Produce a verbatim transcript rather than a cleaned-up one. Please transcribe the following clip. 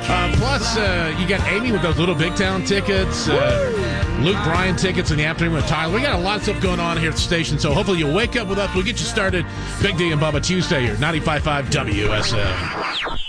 Uh, plus, uh, you got Amy with those Little Big Town tickets, uh, Luke Bryan tickets in the afternoon with Tyler. We got a lot of stuff going on here at the station, so hopefully you'll wake up with us. We'll get you started. Big D and Bubba Tuesday here, ninety-five point five W S M.